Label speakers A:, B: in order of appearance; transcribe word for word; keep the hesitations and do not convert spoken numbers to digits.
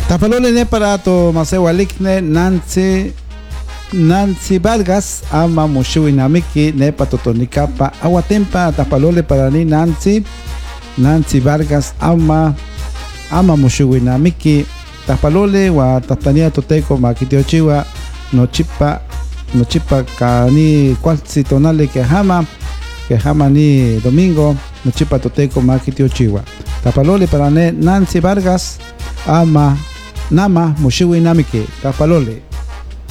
A: Tapalole ne para to Masewalikne Nancy Nancy Vargas ama mushuinamiki ne patotonikapa aguatempa tapalole para ni Nancy Nancy Vargas ama ama mushuinamiki tapalole wa tatania toteco makitiochiwa no chipa no chipa kani cualsi tonale que jama que jama ni domingo no chipa toteco makitiochiwa tapalole para ne Nancy Vargas ama nama mushuinamiki tapalole.